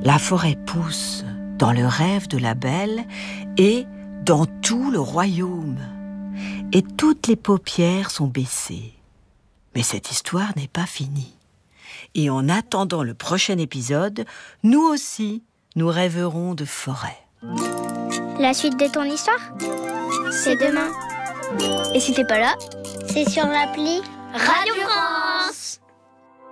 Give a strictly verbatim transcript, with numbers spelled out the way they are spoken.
La forêt pousse dans le rêve de la belle et dans tout le royaume. Et toutes les paupières sont baissées. Mais cette histoire n'est pas finie. Et en attendant le prochain épisode, nous aussi, nous rêverons de forêt. La suite de ton histoire, c'est demain. Et si t'es pas là, c'est sur l'appli Radio France.